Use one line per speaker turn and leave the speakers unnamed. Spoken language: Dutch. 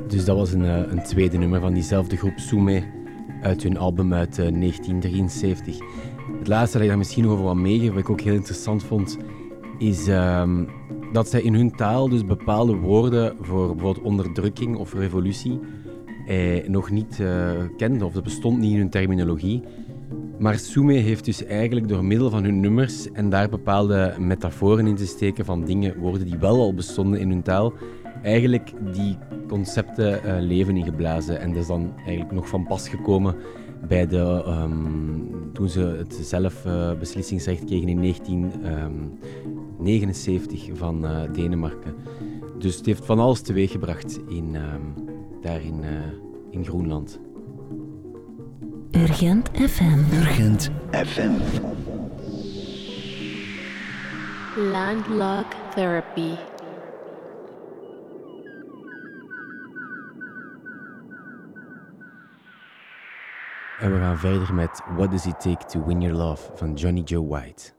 Dus dat was een tweede nummer van diezelfde groep Soumé uit hun album uit 1973. Het laatste dat ik daar misschien nog over wat meegeef, wat ik ook heel interessant vond, is dat zij in hun taal dus bepaalde woorden voor bijvoorbeeld onderdrukking of revolutie nog niet kenden, of dat bestond niet in hun terminologie. Maar Soumé heeft dus eigenlijk door middel van hun nummers en daar bepaalde metaforen in te steken van dingen, woorden die wel al bestonden in hun taal, eigenlijk die concepten leven ingeblazen. En dat is dan eigenlijk nog van pas gekomen bij toen ze het zelfbeslissingsrecht kregen in 1979 van Denemarken. Dus het heeft van alles teweeggebracht daar in Groenland.
Urgent FM.
Urgent FM.
Landlock Therapy.
En we gaan verder met What Does It Take to Win Your Love van Johnny Joe White.